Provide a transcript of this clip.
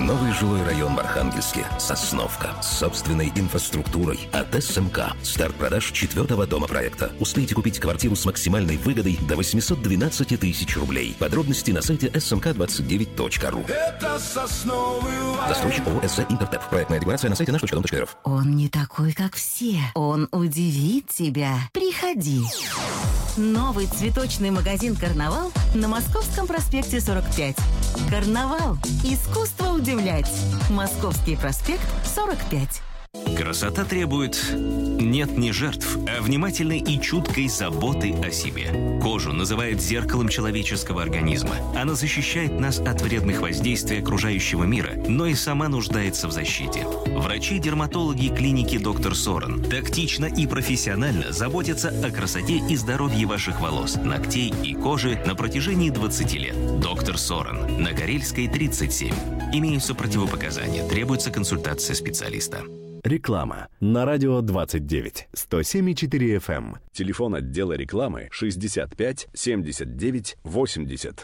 Новый жилой район в Архангельске. Сосновка. С собственной инфраструктурой. От СМК. Старт продаж 4-го дома проекта. Успейте купить квартиру с максимальной выгодой до 812 тысяч рублей. Подробности на сайте smk29.ru. Это Сосновый Лай. Застройщик ООО «СЗ Интертеп». Проектная декларация на сайте наш.дом.рф. Он не такой, как все. Он удивит тебя. Приходи. Новый цветочный магазин «Карнавал» на Московском проспекте 45. «Карнавал» – искусство удивлять. Московский проспект 45. Красота требует нет не жертв, а внимательной и чуткой заботы о себе. Кожу называют зеркалом человеческого организма. Она защищает нас от вредных воздействий окружающего мира, но и сама нуждается в защите. Врачи-дерматологи клиники «Доктор Сорен» тактично и профессионально заботятся о красоте и здоровье ваших волос, ногтей и кожи на протяжении 20 лет. «Доктор Сорен» на Карельской, 37. Имеются противопоказания, требуется консультация специалиста. Реклама. На радио 29. 107,4 FM. Телефон отдела рекламы 65 79 80.